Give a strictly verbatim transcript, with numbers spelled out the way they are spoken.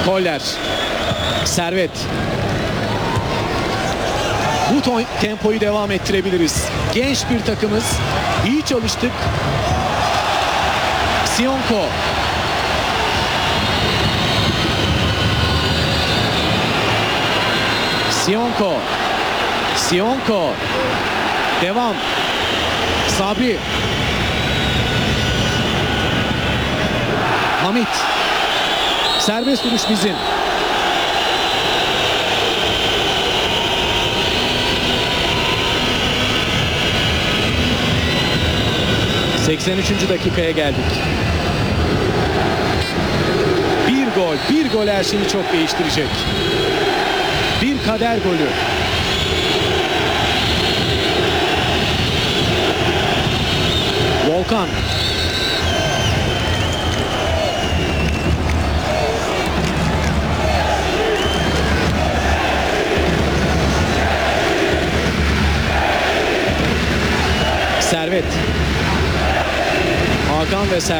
Koller. Servet. Bu tempoyu devam ettirebiliriz. Genç bir takımız. İyi çalıştık. Sionko. Sionko. Sionko. Devam. Sabri. Hamit. Serbest vuruş bizim. seksen üçüncü dakikaya geldik. Bir gol, bir gol her şeyi çok değiştirecek. Bir kader golü. Volkan. Servet. Hakan ve Servet.